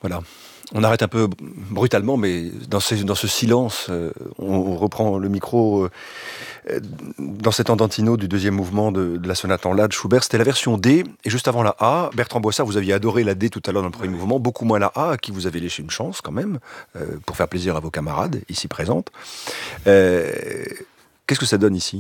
Voilà. On arrête un peu brutalement, mais dans ce silence, on reprend le micro dans cet andantino du deuxième mouvement de la sonate en La de Schubert. C'était la version D, et juste avant la A, Bertrand Boissard, vous aviez adoré la D tout à l'heure dans le premier mouvement, beaucoup moins la A, à qui vous avez laissé une chance quand même, pour faire plaisir à vos camarades ici présentes. Qu'est-ce que ça donne ici ?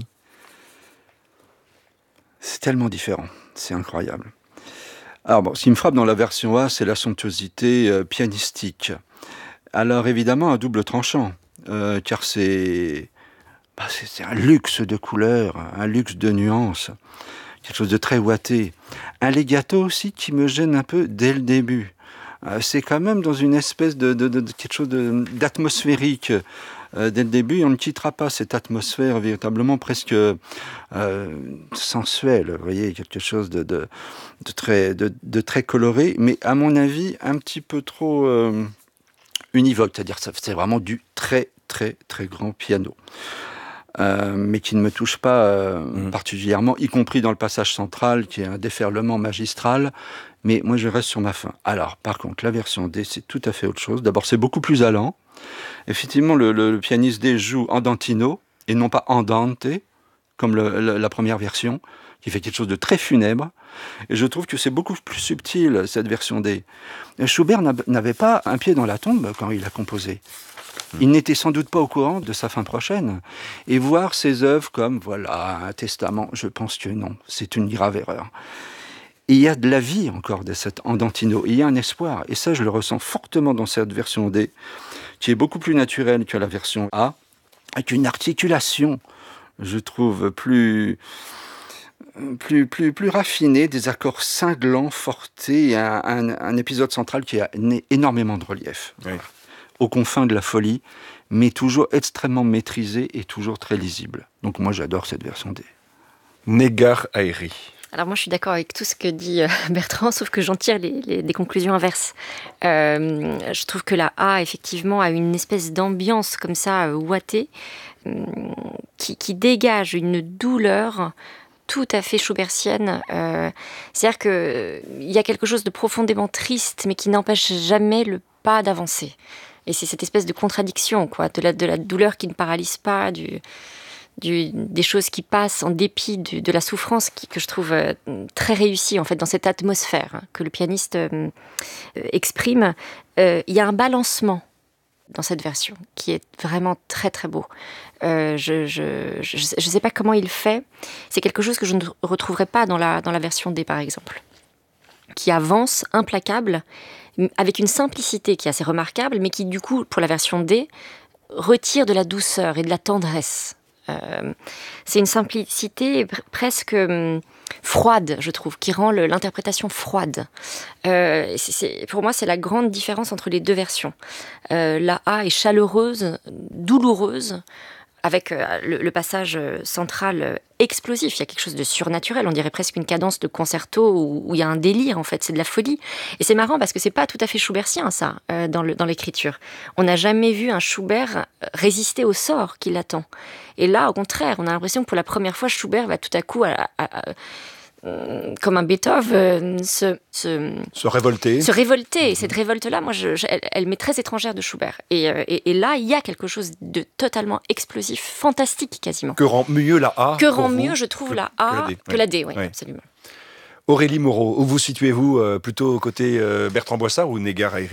C'est tellement différent, c'est incroyable. Alors bon, ce qui me frappe dans la version A, c'est la somptuosité pianistique. Alors évidemment, un double tranchant, car c'est un luxe de couleurs, un luxe de nuances, quelque chose de très ouaté. Un legato aussi qui me gêne un peu dès le début. C'est quand même dans une espèce de quelque chose d'atmosphérique. Dès le début, on ne quittera pas cette atmosphère véritablement presque sensuelle. Vous voyez, quelque chose de très coloré, mais à mon avis, un petit peu trop univoque. C'est-à-dire que c'est vraiment du très, très, très grand piano. Mais qui ne me touche pas particulièrement, y compris dans le passage central, qui est un déferlement magistral. Mais moi, je reste sur ma faim. Alors, par contre, la version D, c'est tout à fait autre chose. D'abord, c'est beaucoup plus allant. Effectivement, le pianiste D joue andantino, et non pas andante, comme la première version, qui fait quelque chose de très funèbre. Et je trouve que c'est beaucoup plus subtil, cette version D. Schubert n'avait pas un pied dans la tombe quand il a composé. Il n'était sans doute pas au courant de sa fin prochaine. Et voir ses œuvres comme, voilà, un testament, je pense que non, c'est une grave erreur. Et il y a de la vie encore de cet andantino, et il y a un espoir. Et ça, je le ressens fortement dans cette version D, qui est beaucoup plus naturelle que la version A, avec une articulation, je trouve, plus raffinée, des accords cinglants, fortés, et un épisode central qui a énormément de relief. Oui. Aux confins de la folie, mais toujours extrêmement maîtrisé et toujours très lisible. Donc moi, j'adore cette version D. Negar Haïry. Alors moi, je suis d'accord avec tout ce que dit Bertrand, sauf que j'en tire des conclusions inverses. Je trouve que la A, effectivement, a une espèce d'ambiance comme ça, ouatée, qui dégage une douleur tout à fait schubertienne. C'est-à-dire qu'il y a quelque chose de profondément triste, mais qui n'empêche jamais le pas d'avancer. Et c'est cette espèce de contradiction, quoi, de la douleur qui ne paralyse pas, des choses qui passent en dépit de la souffrance que je trouve très réussie en fait dans cette atmosphère que le pianiste exprime. Il y a un balancement dans cette version qui est vraiment très très beau. Je sais pas comment il fait. C'est quelque chose que je ne retrouverai pas dans la version D par exemple, qui avance implacable avec une simplicité qui est assez remarquable, mais qui du coup pour la version D retire de la douceur et de la tendresse. C'est une simplicité presque froide, je trouve, qui rend l'interprétation froide. Pour moi, c'est la grande différence entre les deux versions. La A est chaleureuse, douloureuse, avec le passage central explosif. Il y a quelque chose de surnaturel, on dirait presque une cadence de concerto où il y a un délire, en fait, c'est de la folie. Et c'est marrant parce que c'est pas tout à fait schubertien, ça, dans l'écriture. On n'a jamais vu un Schubert résister au sort qui l'attend. Et là, au contraire, on a l'impression que pour la première fois, Schubert va tout à coup, comme un Beethoven, se révolter. Se révolter. Et cette révolte-là, moi, elle m'est très étrangère de Schubert. Et là, il y a quelque chose de totalement explosif, fantastique quasiment. Que rend mieux la A Que rend mieux, je trouve, la A que la D, oui, absolument. Aurélie Moreau, où vous situez-vous plutôt côté Bertrand Boissard ou Negar Haïry ?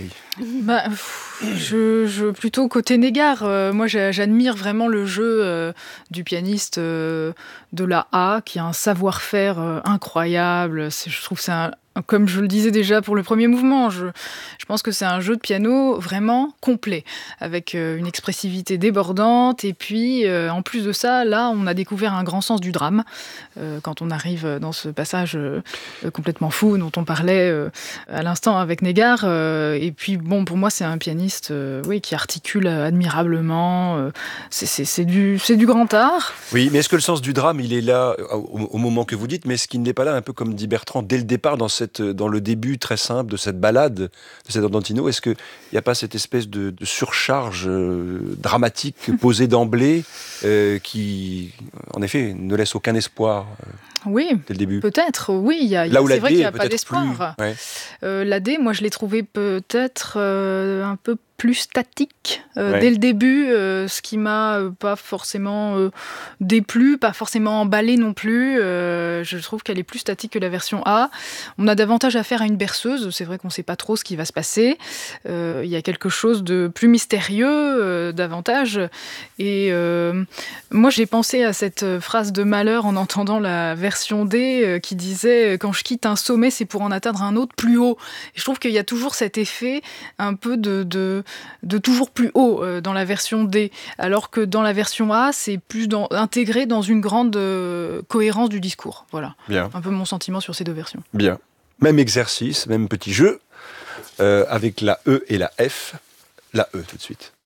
Plutôt côté Negar. Moi, j'admire vraiment le jeu du pianiste de la A, qui a un savoir-faire incroyable. Je trouve que c'est comme je le disais déjà pour le premier mouvement, je pense que c'est un jeu de piano vraiment complet, avec une expressivité débordante, et puis en plus de ça, là, on a découvert un grand sens du drame, quand on arrive dans ce passage complètement fou dont on parlait à l'instant avec Negar, et puis bon, pour moi, c'est un pianiste qui articule admirablement, c'est du grand art. Oui, mais est-ce que le sens du drame, il est là au moment que vous dites, mais est-ce qu'il n'est pas là, un peu comme dit Bertrand, dès le départ, dans dans le début très simple de cette ballade de cet andantino? Est-ce qu'il n'y a pas cette espèce de surcharge dramatique posée d'emblée qui, en effet, ne laisse aucun espoir Oui, dès le début? Peut-être, oui. Là où c'est la vrai D qu'il n'y a est pas peut-être d'espoir. plus... Ouais. La D, moi, je l'ai trouvé peut-être un peu plus statique Ouais. dès le début, ce qui m'a pas forcément déplu, pas forcément emballé non plus. Je trouve qu'elle est plus statique que la version A. On a davantage affaire à une berceuse. C'est vrai qu'on ne sait pas trop ce qui va se passer. Il y a quelque chose de plus mystérieux, davantage. Et moi, j'ai pensé à cette phrase de Mahler en entendant la version D qui disait « Quand je quitte un sommet, c'est pour en atteindre un autre plus haut ». Et je trouve qu'il y a toujours cet effet un peu de toujours plus haut dans la version D, alors que dans la version A, c'est plus intégré dans une grande cohérence du discours. Voilà, Bien. un peu mon sentiment sur ces deux versions. Bien. Même exercice, même petit jeu, avec la E et la F. La E tout de suite.